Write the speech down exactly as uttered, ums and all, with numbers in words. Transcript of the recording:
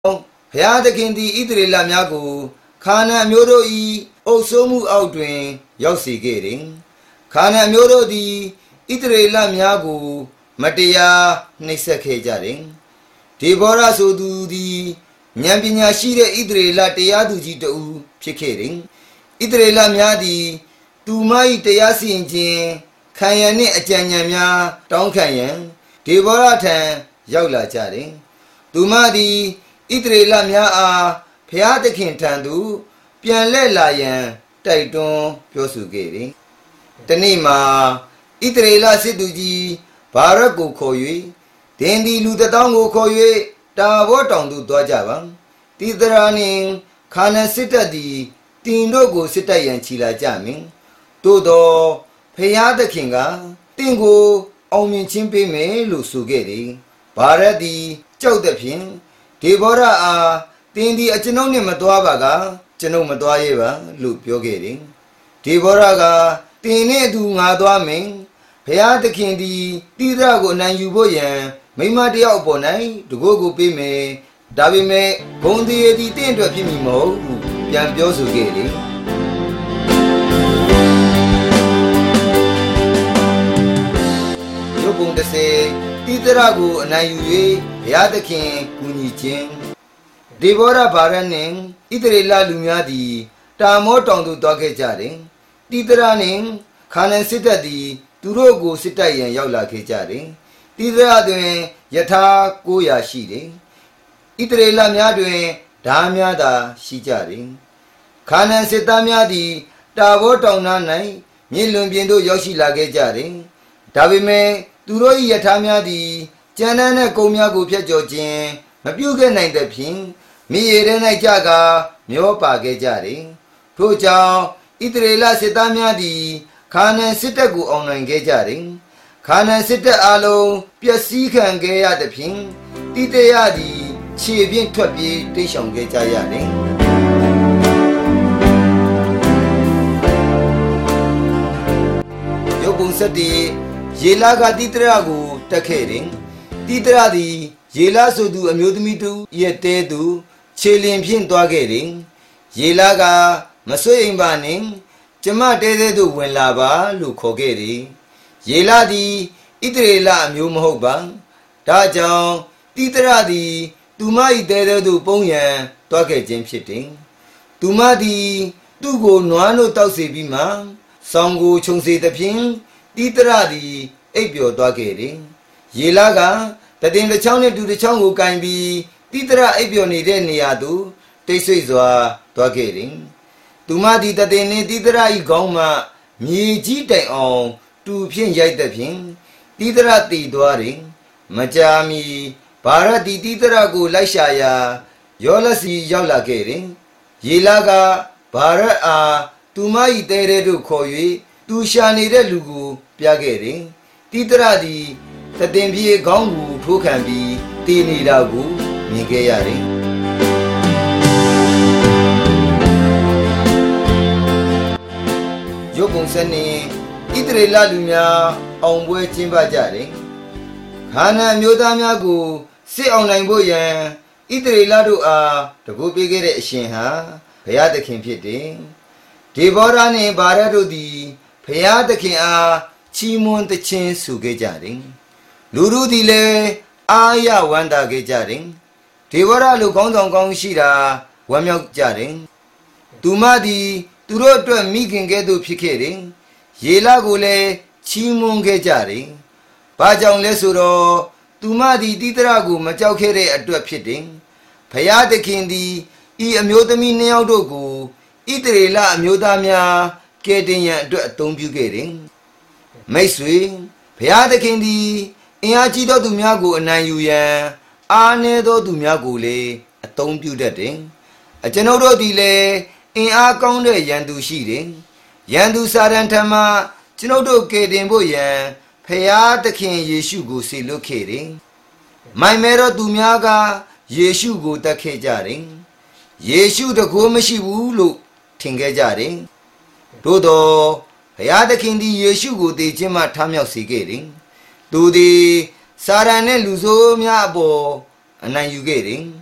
ဘုရားသခင်သည်ဣသရေလများကိုခါနာန်မျိုးတို့၏အုပ်စိုးမှုအောက်တွင်ရောက်စေခဲ့တယ်ခါနာန်မျိုးတို့သည်ဣသရေလများကိုမတရားနှိပ်စက်ခဲ့ကြတယ်ဒေဘောရဆိုသူသည်ဉာဏ်ပညာရှိတဲ့ဣသရေလတရားသူကြီးတဦးဖြစ်ခဲ့တယ်ဣသရေလများသည်သူမ၏တရားစီရင်ခြင်းခံရန်နှင့်အကြံဉာဏ်များတောင်းခံရန်ဒေဘောရထံရောက်လာကြတယ်သူမသည်ဣသရေလများအားဘုရားသခင်ထံသို့ပြန်လှည့်လာရန်တိုက်တွန်းပြောဆိုခဲ့တယ်တနေ့မှာဣသရေလစစ်သူကြီးဘာရက်ကိုခေါ်၍ဒင်ဒီလူတစ်တောင်းကိုခေါ်၍တာဘောတောင်သို့သွားကြပါတိသရာနှင့်ခါနာန်စစ်တပ်သည်တင်တို့ကိုစစ်တိုက်ရန်ချီလာကြမည်သို့သောဘုရားသခင်ကတင့်ကိုအောင်မြင်ခြင်းပေးမယ်လို့ဆိုခဲ့တယ်ဘာရက်သည်ကြောက်သဖြင့်ဒေဘောရအားတင်ဒီအကျွန်ုပ်နှင့်မသွားပါကကျွန်ုပ်မသွားရဲပါလို့ပြောခဲ့တယ်ဒေဘောရကတင်နှင့်အတူငါသွားမယ်ဘုရားသခင်သည်တိသရကိုအနိုင်ယူဖို့ရန်မိမတယောက်ပေါ်၌တကိုးကိုပေးမယ်ဒါပေမဲ့ဂုံတည်းသည်တင့်အတွက်ဖြစ်မည်မဟုတ်ဘူးပြန်ပြောဆိုခဲ့တယ်ရုပ်ပုံတစ်စေတိသရကိုအနိုင်ယူ၍ဘုရားသခင်ကူညီခြင်းဒေဘောရဘာရက်နှင့်ဣသရေလလူများသည်တာမောတောင်သို့သွားခဲ့ကြတယ်တိသရနှင့်ခါနာန်စစ်တပ်သည်သူတို့ကိုစစ်တိုက်ရန်ရောက်လာခဲ့ကြတယ်တိသရတွင်ယထာကိုးရာရှိတယ်ဣသရေလများတွင်ဓာများသာရှိကြတယ်ခါနာန်စစ်သားများသည်တာဘောတောင်နား၌မြစ်လွန်ပြင်သို့ရောက်ရှိလာခဲ့ကြတယ်ဒါပေမဲ့သူတို့၏ယထာများသည်ကြမ်းတမ်းတဲ့ကုန်းများကိုဖျက်ကျော်ခြင်းမပြုခဲ့နိုင်သဖြင့်မိရထဲ၌ကြကာမျောပါခဲ့ကြတယ်ထို့ကြောင့်ဣသရေလစစ်သားများသည်ခါနာန်စစ်တပ်ကိုအောင်နိုင်ခဲ့ကြတယ်ခါနာန်စစ်တပ်အလုံးပျက်စီးခံခဲ့ရသဖြင့်တိတရသည်ခြေဖြင့်ထွက်ပြေးတိတ်ဆောင်ခဲ့ကြရတယ်ရုပ်ပုံဆက်တည်းယေလကတိတရကိုတက်ခဲ့တယ်တိတရသည်ယေလဆိုသူအမျိုးသမီးတူရဲ့တဲသူခြေလင်ဖြင့်သွားခဲ့တယ်ယေလကမဆွေအိမ်ပါနှင့်ကျမတဲတဲသို့ဝင်လာပါလို့ခေါ်ခဲ့တယ်ယေလသည်ဣသရေလအမျိုးမဟုတ်ပါဒါကြောင့်တိတရသည်သူမ၏တဲတဲသို့ပုံရန်သွားခဲ့ခြင်းဖြစ်တယ်သူမသည်သူ့ကိုနွားတို့တောက်စေပြီးမှဆောင်းကိုခြုံစေသဖြင့်တိတရသည်အိပ်ပျော်သွားခဲ့တယ်ယေလကတတင်တစ်ချောင်းနဲ့တူတစ်ချောင်းကိုကင်ပြီးတိတရအိပ်ပျော်နေတဲ့နေရာသို့တိတ်ဆိတ်စွာသွားခဲ့တယ်သူမသည်တတင်နှင့်တိတရ၏ခေါင်းမှမြေကြီးတိုင်အောင်တူဖြင့်ရိုက်သဖြင့်တိတရတည်သွားတယ်မကြာမီဘာရတိတိတရကိုလိုက်ရှာရာယောလစီရောက်လာခဲ့တယ်ယေလကဘာရအားသူမ၏တဲတဲတို့ခေါ်၍သူရှာနေတဲ့လူကိုပြခဲ့တယ်တိတရသည်တတင်ပြေခေါင်းကိုထိုးခံပြီးတည်နေတာကိုမြင်ခဲ့ရတယ်ရုပ်ပုံစံနှင့်ဣသရေလလူများအောင်ပွဲကျင်းပကြတယ်ခါနာန်မျိုးသားများကိုစစ်အောင်နိုင်ဖို့ရန်ဣသရေလတို့အားတကူပေးခဲ့တဲ့အရှင်ဟာဘုရားသခင်ဖြစ်တယ်ဒေဘောရနှင့်ဘာရက်တို့သည်ဘုရားသခင်အားချီးမွမ်းသခြင်းဆိုခဲ့ကြတယ်လူတို့သည်လည်းအားရဝမ်းသာခဲ့ကြတယ်ဒေဘောရလူကောင်းဆောင်ကောင်းရှိတာဝမ်းမြောက်ကြတယ်သူမသည်သူတို့အတွက်မိခင်ကဲ့သို့ဖြစ်ခဲ့တယ်ယေလကိုလည်းချီးမွမ်းခဲ့ကြတယ်ဘာကြောင့်လဲဆိုတော့သူမသည်တိတရကိုမကြောက်ခဲ့တဲ့အတွက်ဖြစ်တယ်ဘုရားသခင်သည်ဤအမျိုးသမီးနှစ်ယောက်တို့ကိုဣသရေလအမျိုးသားများကယ်တင်ရန်အတွက်အသုံးပြုခဲ့တယ်မိတ်ဆွေဘုရားသခင်သည်အင်အားကြီးသောသူများကိုအနိုင်ယူရန်အားနည်းသောသူများကိုလည်းအသုံးပြုတတ်တယ်အကျွန်ုပ်တို့သည်လည်းအင်အားကောင်းတဲ့ရန်သူရှိတယ်ရန်သူစာတန်ထံမှကျွန်ုပ်တို့ကယ်တင်ဖို့ရန်ဖျားသခင်ယေရှုကိုစေလွှတ်ခဲ့တယ်မိုင်မဲတော်သူများကယေရှုကိုတတ်ခဲ့ကြတယ်ယေရှုတကူမရှိဘူးလို့ထင်ခဲ့ကြတယ်သို့သောဘုရားသခင်သည်ယေရှုကိုတည်ခြင်းမှထမြောက်စေခဲ့တယ်သူသည်စာရန်နှင့်လူဆိုးများအပေါ်အနိုင်ယူခဲ့တယ်